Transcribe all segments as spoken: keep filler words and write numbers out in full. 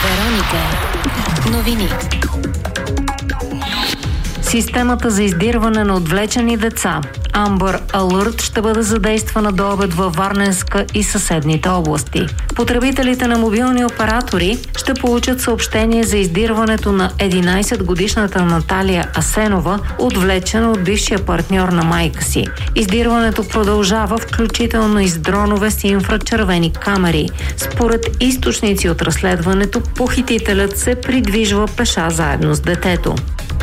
Вероника. Новини. Системата за издирване на отвлечени деца Amber Alert ще бъде задействана до обед във Варненска и съседните области. Потребителите на мобилни оператори ще получат съобщение за издирването на единайсетгодишната Наталия Асенова, отвлечена от бившия партньор на майка си. Издирването продължава, включително и с дронове с инфрачервени камери. Според източници от разследването, похитителят се придвижва пеша заедно с детето.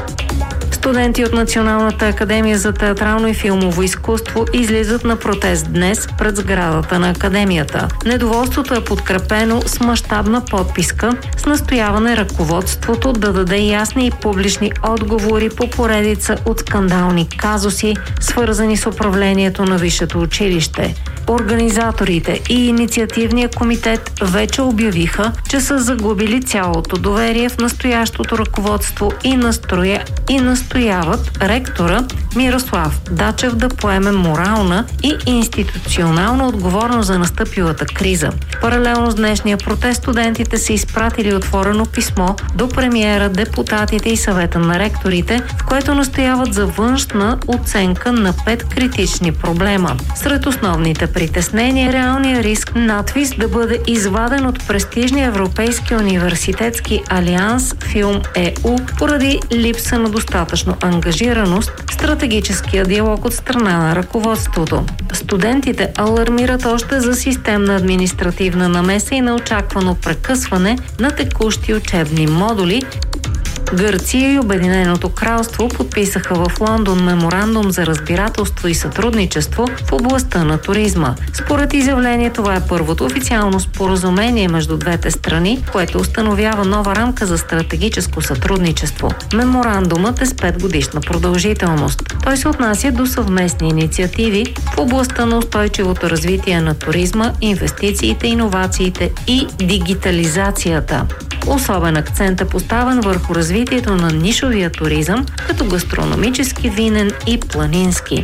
Студенти от Националната академия за театрално и филмово изкуство излизат на протест днес пред сградата на академията. Недоволството е подкрепено с мащабна подписка с настояване ръководството да даде ясни и публични отговори по поредица от скандални казуси, свързани с управлението на висшето училище. Организаторите и инициативния комитет вече обявиха, че са загубили цялото доверие в настоящото ръководство и, настроя... и настояват ректора Мирослав Дачев да поеме морална и институционална отговорност за настъпилата криза. Паралелно с днешния протест, студентите са изпратили отворено писмо до премиера, депутатите и съвета на ректорите, в което настояват за външна оценка на пет критични проблема. Сред основните притеснения е реалния риск надвис да бъде изваден от престижния Европейски университетски алианс Филм ЕУ поради липса на достатъчно ангажираност в стратегическия диалог от страна на ръководството. Студентите алармират още за системна административна намеса и неочаквано прекъсване на текущи учебни модули. Гърция и Обединеното кралство подписаха в Лондон меморандум за разбирателство и сътрудничество в областта на туризма. Според изявление, това е първото официално споразумение между двете страни, което установява нова рамка за стратегическо сътрудничество. Меморандумът е с петгодишна продължителност. Той се отнася до съвместни инициативи в областта на устойчивото развитие на туризма, инвестициите, иновациите и дигитализацията. Особен акцент е поставен върху развитието на нишовия туризъм, като гастрономически, винен и планински.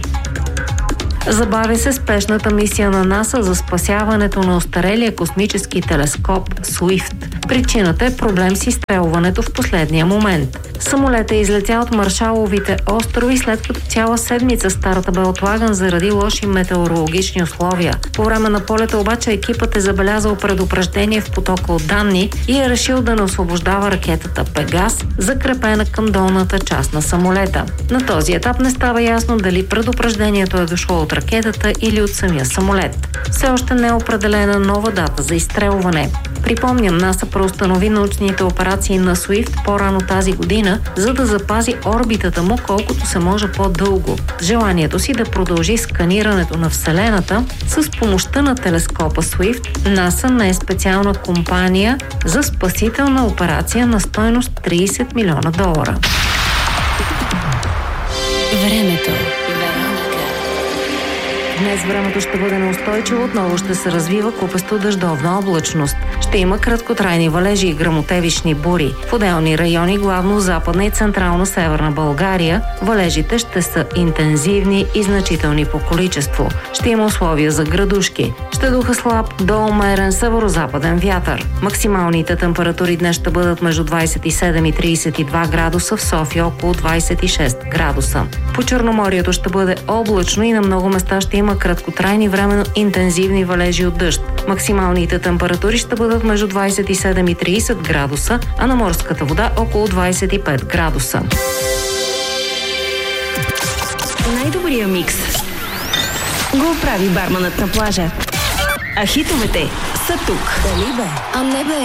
Забави се спешната мисия на НАСА за спасяването на остарелия космически телескоп Суифт. Причината е проблем с изстрелването в последния момент. Самолетът е излетял от Маршаловите острови, след като цяла седмица старта бе отлаган заради лоши метеорологични условия. По време на полета обаче екипът е забелязал предупреждение в потока от данни и е решил да не освобождава ракетата Пегас, закрепена към долната част на самолета. На този етап не става ясно дали предупреждението е дошло от ракетата или от самия самолет. Все още не е определена нова дата за изстрелване. Припомням, НАСА преустанови научните операции на Суифт по-рано тази година, за да запази орбитата му колкото се може по-дълго. Желанието си да продължи сканирането на Вселената с помощта на телескопа Суифт, НАСА не е специална компания за спасителна операция на стойност трийсет милиона долара. Времето. Днес времето ще бъде неустойчиво, отново ще се развива купесто дъждовна облачност. Ще има краткотрайни валежи и гръмотевични бури. В отделни райони, главно в западна и централна северна България, валежите ще са интензивни и значителни по количество. Ще има условия за градушки. Ще духа слаб до умерен северозападен вятър. Максималните температури днес ще бъдат между двайсет и седем и трийсет и два градуса, в София около двайсет и шест градуса. По Черноморието ще бъде облачно и на много места ще има краткотрайни временно интензивни валежи от дъжд. Максималните температури ще бъдат между двайсет и седем и трийсет градуса, а на морската вода около двайсет и пет градуса. Най-добрия микс го прави барманът на плажа. А хитовете са тук. Дали бе? А не бе.